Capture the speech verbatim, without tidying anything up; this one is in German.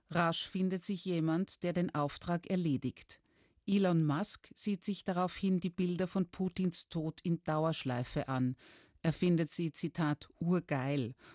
Rasch findet sich jemand, der den Auftrag erledigt. Elon Musk sieht sich daraufhin die Bilder von Putins Tod in Dauerschleife an. Er findet sie, Zitat, urgeil